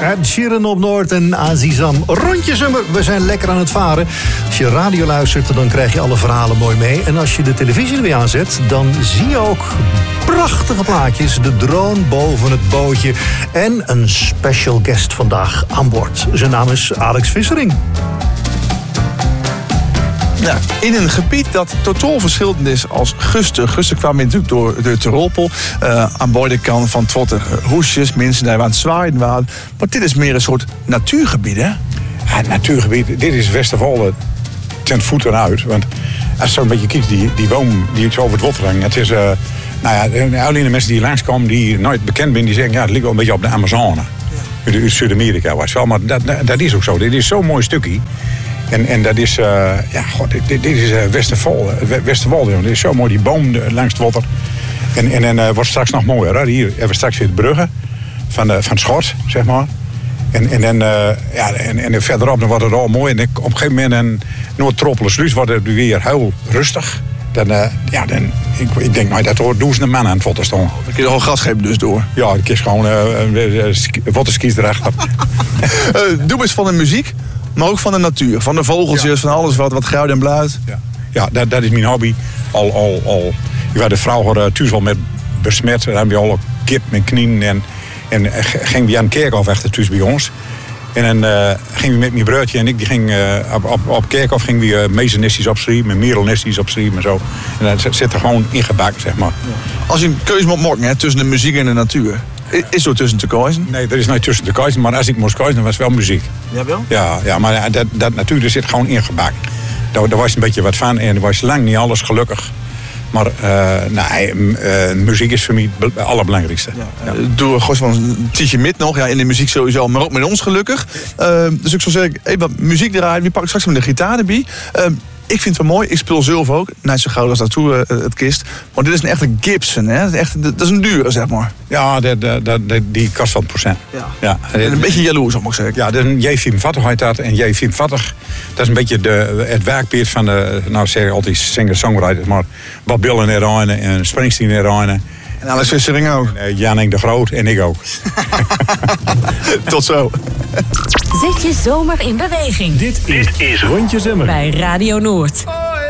Ed Sheeran op Noord en Azizam. Rondje Summer, we zijn lekker aan het varen. Als je radio luistert, dan krijg je alle verhalen mooi mee. En als je de televisie er weer aanzet, dan zie je ook prachtige plaatjes. De drone boven het bootje. En een special guest vandaag aan boord. Zijn naam is Alex Vissering. Ja, in een gebied dat totaal verschillend is als Gusten. Gusten kwam natuurlijk door de Tirolpol. Aan beide kanten van Twotter hoesjes, mensen die aan het zwaaien waren. Maar dit is meer een soort natuurgebied, hè? Ja, natuurgebied. Dit is Westerwolde ten voeten uit. Want als je zo een beetje kijkt, die boom die zo over het water hangt. Het is, alleen de mensen die langskomen die nooit bekend zijn, die zeggen, ja, het ligt wel een beetje op de Amazone. Ja. Uit Zuid-Amerika was wel, maar dat is ook zo. Dit is zo'n mooi stukje. En dat is, dit is Westerwolde. Dit is zo mooi, die boom langs het water. En wordt straks nog mooier. Hè? Hier hebben we straks weer de bruggen van Schort, zeg maar. En verderop dan wordt het al mooi. En op een gegeven moment in Noord-Tropeler wordt het weer heel rustig. Ik denk, nou, dat hoort duizenden man aan het water staan. Dan kun je al gasschepen dus door. Ja, ik kies gewoon waterskis erachter. Doe eens van de muziek. Maar ook van de natuur, van de vogeltjes, van alles wat gruit en bluit. Ja, dat is mijn hobby. Ik was de vrouw thuis wel met besmet. Dan hebben we al kip met knieën. En gingen we aan de kerkhof achter thuis bij ons. En dan gingen we met mijn broertje en ik, die ging op kerkhof gingen we mezenestjes opschrijven, met merelnestjes opschrijven en zo. En dat zit er gewoon ingebakken, zeg maar. Ja. Als je een keuze moet maken tussen de muziek en de natuur, is er tussen te kiezen? Nee, er is nooit tussen te kiezen, maar als ik moest kiezen, dan was het wel muziek. Ja, wel? Ja, maar dat natuur zit gewoon ingebakken. Daar was een beetje wat van en er was lang niet alles gelukkig. Maar muziek is voor mij het allerbelangrijkste. Ja. Doe gewoon een tietje mit nog. Ja, in de muziek sowieso, maar ook met ons gelukkig. Dus ik zou zeggen, even wat muziek draaien. We pakken straks met de gitaar erbij. Ik vind het wel mooi. Ik speel zelf ook. Niet zo gauw als daartoe het kist. Maar dit is een echte Gibson. Hè? Dat is een dure, zeg maar. Ja, die kost van procent. Ja. En een beetje jaloers, moet ik zeggen. Ja, dat is een J54 heet dat. En J54, dat is een beetje het werkbeeld van de, nou zeg ik altijd singer-songwriters, maar Bob Dylan erin en Springsteen erin. En Alex Vissering ook. En Jan de Groot en ik ook. Tot zo. Zet je zomer in beweging. Dit is Rondje Summer Bij Radio Noord.